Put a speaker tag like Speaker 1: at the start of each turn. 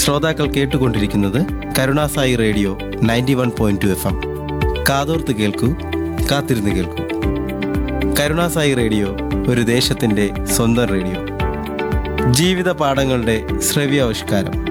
Speaker 1: ശ്രോതാക്കൾ കേട്ടുകൊണ്ടിരിക്കുന്നത് Karunasai radio 91.2 FM. കാതോർത്ത് കേൾക്കൂ, കാത്തിരുന്ന് കേൾക്കൂ. കരുണാസായി റേഡിയോ ഒരു ദേശത്തിൻ്റെ സ്വന്തം റേഡിയോ. ജീവിത പാഠങ്ങളുടെ ശ്രവ്യാവിഷ്കാരം.